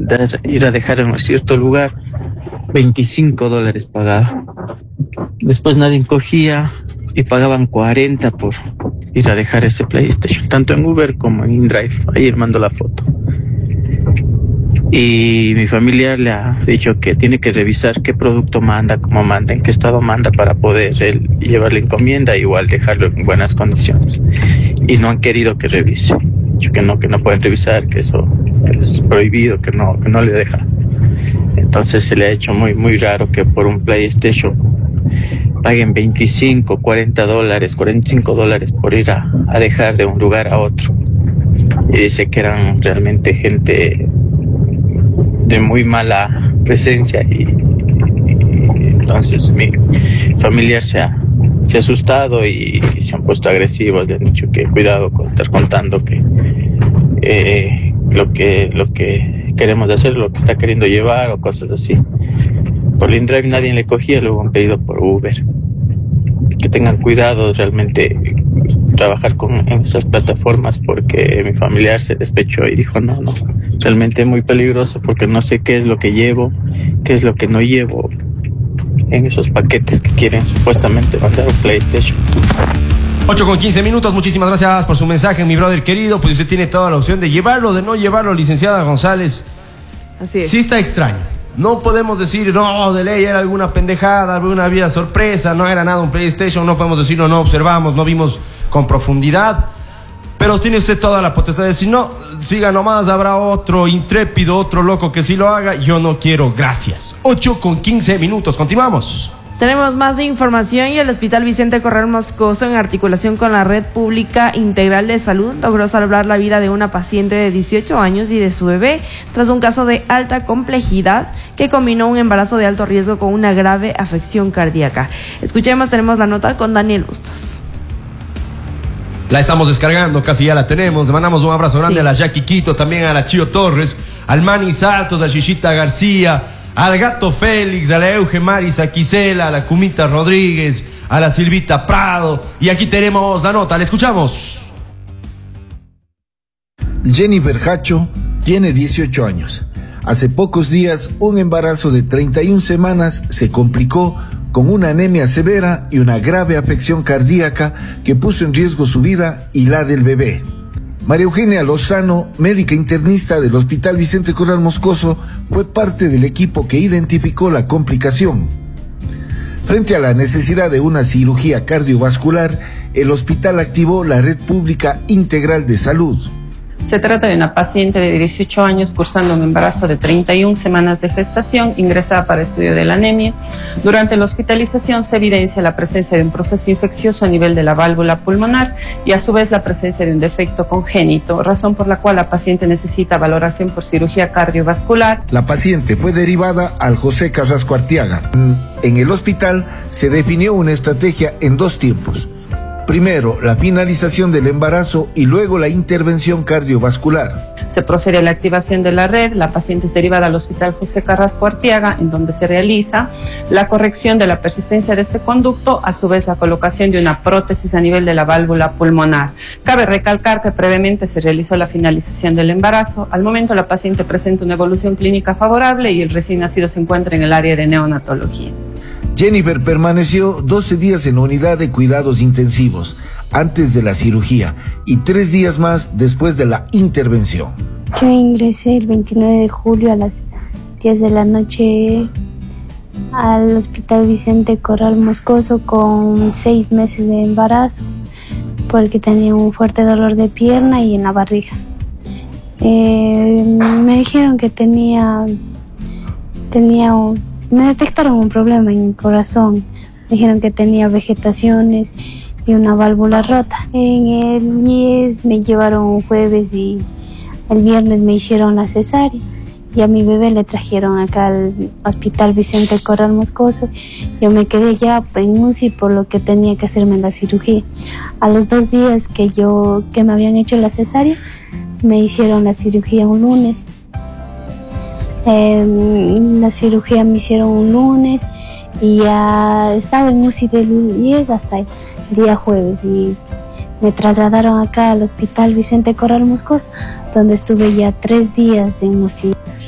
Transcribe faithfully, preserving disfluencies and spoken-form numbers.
dar, ir a dejar en un cierto lugar, veinticinco dólares pagaba. Después nadie cogía y pagaban cuarenta por ir a dejar ese PlayStation, tanto en Uber como en InDrive. Ayer mando la foto. Y mi familiar le ha dicho que tiene que revisar qué producto manda, cómo manda, en qué estado manda para poder él llevar la encomienda, igual dejarlo en buenas condiciones. Y no han querido que revise. Dicho que no, que no pueden revisar, que eso es prohibido, que no, que no le deja. Entonces se le ha hecho muy, muy raro que por un PlayStation paguen veinticinco, cuarenta dólares, cuarenta y cinco dólares por ir a, a dejar de un lugar a otro. Y dice que eran realmente gente de muy mala presencia y, y entonces mi familiar se ha, se ha asustado y, y se han puesto agresivos. Le han dicho que cuidado con estar contando que eh, lo que lo que queremos hacer, lo que está queriendo llevar o cosas así. Por InDrive nadie le cogía, luego han pedido por Uber. Que tengan cuidado realmente trabajar con en esas plataformas, porque mi familiar se despechó y dijo no, no, realmente es muy peligroso porque no sé qué es lo que llevo, qué es lo que no llevo en esos paquetes que quieren supuestamente mandar un PlayStation. ocho con quince minutos, muchísimas gracias por su mensaje, mi brother querido. Pues usted tiene toda la opción de llevarlo, de no llevarlo, licenciada González. Así es. Sí está extraño. No podemos decir, no, de ley era alguna pendejada, alguna vía sorpresa, no era nada un PlayStation, no podemos decirlo, no observamos, no vimos con profundidad. Pero tiene usted toda la potestad de decir, no, siga nomás, habrá otro intrépido, otro loco que sí lo haga, yo no quiero, gracias. ocho con quince minutos, continuamos. Tenemos más información y el Hospital Vicente Corral Moscoso, en articulación con la Red Pública Integral de Salud, logró salvar la vida de una paciente de dieciocho años y de su bebé tras un caso de alta complejidad que combinó un embarazo de alto riesgo con una grave afección cardíaca. Escuchemos, tenemos la nota con Daniel Bustos. La estamos descargando, casi ya la tenemos. Le mandamos un abrazo grande sí. a la Jackie Quito, también a la Chío Torres, al Manny Santos, a Chichita García, al Gato Félix, a la Euge Maris Aquisela, a la Cumita Rodríguez, a la Silvita Prado. Y aquí tenemos la nota, le escuchamos. Jennifer Hacho tiene dieciocho años. Hace pocos días, un embarazo de treinta y una semanas se complicó con una anemia severa y una grave afección cardíaca que puso en riesgo su vida y la del bebé. María Eugenia Lozano, médica internista del Hospital Vicente Corral Moscoso, fue parte del equipo que identificó la complicación. Frente a la necesidad de una cirugía cardiovascular, el hospital activó la Red Pública Integral de Salud. Se trata de una paciente de dieciocho años cursando un embarazo de treinta y una semanas de gestación, ingresada para estudio de la anemia. Durante la hospitalización se evidencia la presencia de un proceso infeccioso a nivel de la válvula pulmonar y a su vez la presencia de un defecto congénito, razón por la cual la paciente necesita valoración por cirugía cardiovascular. La paciente fue derivada al José Carrasco Arteaga. En el hospital se definió una estrategia en dos tiempos. Primero, la finalización del embarazo y luego la intervención cardiovascular. Se procede a la activación de la red, la paciente es derivada al Hospital José Carrasco Arteaga, en donde se realiza la corrección de la persistencia de este conducto, a su vez la colocación de una prótesis a nivel de la válvula pulmonar. Cabe recalcar que previamente se realizó la finalización del embarazo. Al momento la paciente presenta una evolución clínica favorable y el recién nacido se encuentra en el área de neonatología. Jennifer permaneció doce días en la unidad de cuidados intensivos antes de la cirugía y tres días más después de la intervención. Yo ingresé el veintinueve de julio a las diez de la noche al Hospital Vicente Corral Moscoso con seis meses de embarazo porque tenía un fuerte dolor de pierna y en la barriga. Eh, me dijeron que tenía, tenía un Me detectaron un problema en el corazón. Dijeron que tenía vegetaciones y una válvula rota. En el I E S me llevaron un jueves y el viernes me hicieron la cesárea. Y a mi bebé le trajeron acá al Hospital Vicente Corral Moscoso. Yo me quedé ya en U C I por lo que tenía que hacerme la cirugía. A los dos días que, yo, que me habían hecho la cesárea, me hicieron la cirugía un lunes. Eh, la cirugía me hicieron un lunes y ya estaba en U C I del I E S hasta el día jueves y me trasladaron acá al Hospital Vicente Corral Moscoso, donde estuve ya tres días en U C I.